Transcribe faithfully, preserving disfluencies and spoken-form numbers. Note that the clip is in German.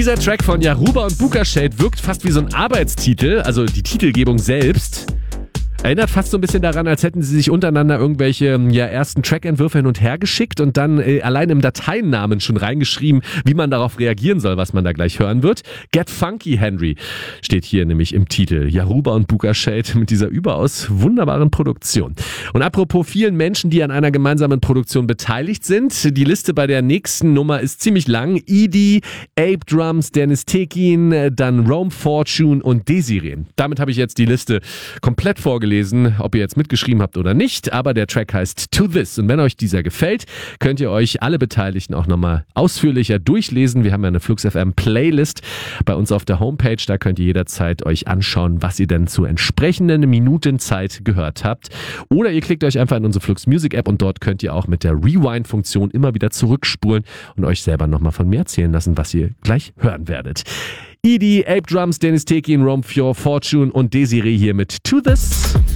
Dieser Track von Yaruba und Buka Shade wirkt fast wie so ein Arbeitstitel, also die Titelgebung selbst. Erinnert fast so ein bisschen daran, als hätten sie sich untereinander irgendwelche ja, ersten Trackentwürfe hin und her geschickt und dann äh, allein im Dateinamen schon reingeschrieben, wie man darauf reagieren soll, was man da gleich hören wird. Get Funky, Henry, steht hier nämlich im Titel. Yaruba und Buka Shade mit dieser überaus wunderbaren Produktion. Und apropos vielen Menschen, die an einer gemeinsamen Produktion beteiligt sind, die Liste bei der nächsten Nummer ist ziemlich lang. Edie, Ape Drums, Dennis Tekin, dann Rome Fortune und Desiree. Damit habe ich jetzt die Liste komplett vorgelesen. Ob ihr jetzt mitgeschrieben habt oder nicht, aber der Track heißt To This und wenn euch dieser gefällt, könnt ihr euch alle Beteiligten auch nochmal ausführlicher durchlesen. Wir haben ja eine Flux F M Playlist bei uns auf der Homepage, da könnt ihr jederzeit euch anschauen, was ihr denn zur entsprechenden Minutenzeit gehört habt. Oder ihr klickt euch einfach in unsere Flux Music App und dort könnt ihr auch mit der Rewind-Funktion immer wieder zurückspulen und euch selber nochmal von mir erzählen lassen, was ihr gleich hören werdet. Edie, Ape Drums, Dennis Tekin, Rome Fortune und Desiree hier mit To This.